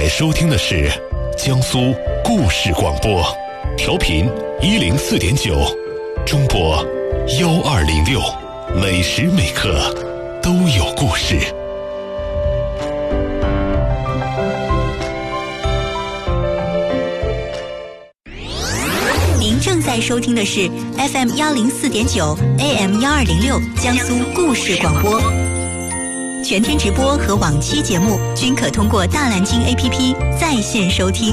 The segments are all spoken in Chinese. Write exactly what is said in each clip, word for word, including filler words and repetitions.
收听的是江苏故事广播，调频一零四点九，中波幺二零六，每时每刻都有故事。 您正在收听的是 F M 幺零四点九 A M 幺二零六江苏故事广播。全天直播和往期节目均可通过大蓝鲸 A P P 在线收听。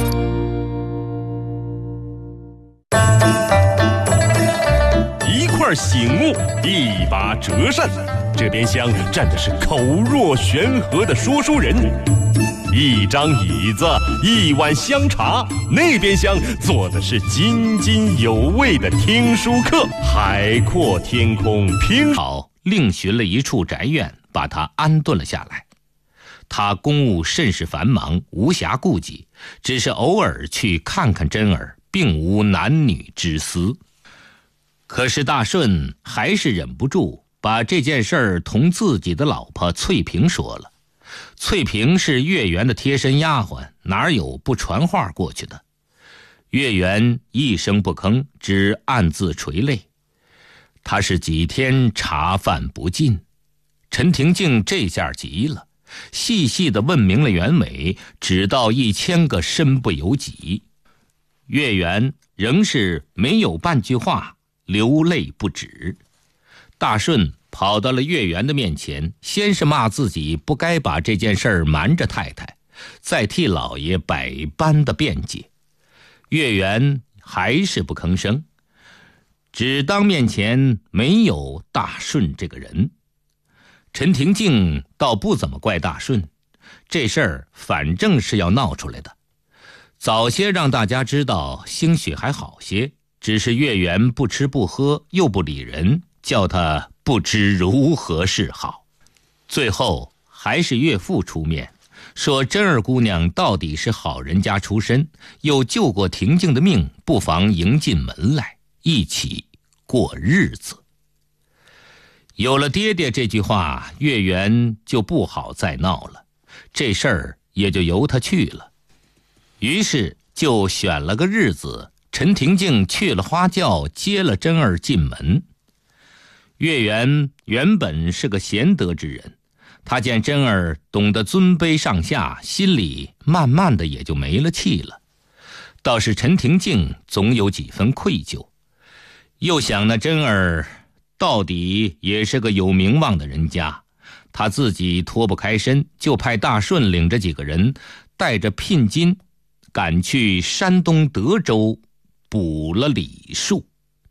一块醒目，一把折扇，这边厢站的是口若悬河的说书人，一张椅子，一碗香茶，那边厢坐的是津津有味的听书客。海阔天空，平好，另寻了一处宅院，把他安顿了下来。他公务甚是繁忙，无暇顾及，只是偶尔去看看真儿，并无男女之私。可是大顺还是忍不住把这件事儿同自己的老婆翠萍说了。翠萍是月圆的贴身丫鬟，哪有不传话过去的？月圆一声不吭，只暗自垂泪。他是几天茶饭不进。陈廷敬这下急了，细细地问明了原委，只道一千个身不由己。月圆仍是没有半句话，流泪不止。大顺跑到了月圆的面前，先是骂自己不该把这件事儿瞒着太太，再替老爷百般的辩解。月圆还是不吭声，只当面前没有大顺这个人。陈廷敬倒不怎么怪大顺，这事儿反正是要闹出来的，早些让大家知道兴许还好些，只是月圆不吃不喝又不理人，叫他不知如何是好。最后还是岳父出面说，真儿姑娘到底是好人家出身，又救过廷敬的命，不妨迎进门来一起过日子。有了爹爹这句话，月圆就不好再闹了，这事儿也就由他去了。于是就选了个日子，陈廷敬去了花轿，接了真儿进门。月圆原本是个贤德之人，他见真儿懂得尊卑上下，心里慢慢的也就没了气了。倒是陈廷敬总有几分愧疚，又想那真儿到底也是个有名望的人家，他自己脱不开身，就派大顺领着几个人，带着聘金赶去山东德州补了礼数。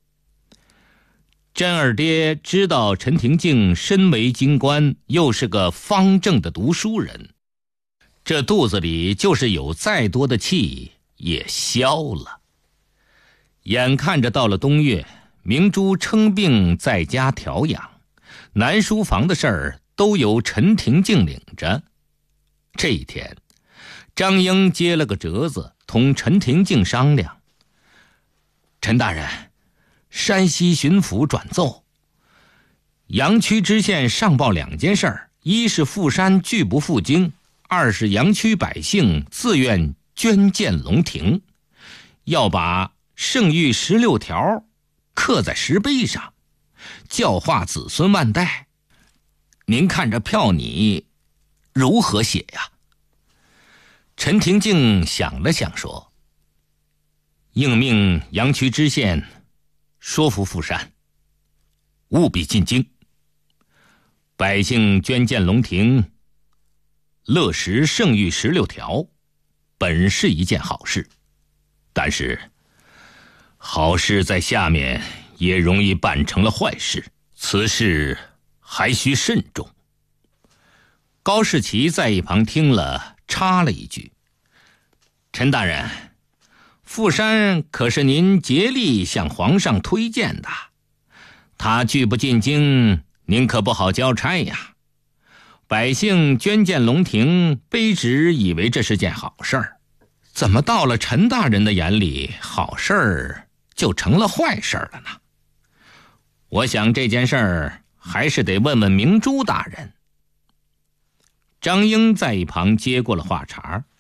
真儿爹知道陈廷敬身为京官，又是个方正的读书人，这肚子里就是有再多的气也消了。眼看着到了冬月，明珠称病在家调养，南书房的事儿都由陈廷敬领着。这一天，张英接了个折子，同陈廷敬商量：陈大人，山西巡抚转奏，阳曲知县上报两件事儿，一是富山拒不赴京，二是阳曲百姓自愿捐建龙庭，要把圣谕十六条刻在石碑上，教化子孙万代。您看这票拟如何写呀？陈廷敬想了想说：应命阳曲知县说服富山，务必进京，百姓捐建龙庭，乐实圣谕十六条，本是一件好事，但是好事在下面也容易办成了坏事，此事还需慎重。高士奇在一旁听了，插了一句：陈大人，富山可是您竭力向皇上推荐的，他拒不进京，您可不好交差呀。百姓捐建龙庭，卑职以为这是件好事儿，怎么到了陈大人的眼里，好事儿就成了坏事了呢？我想这件事儿还是得问问明珠大人。张英在一旁接过了话茬：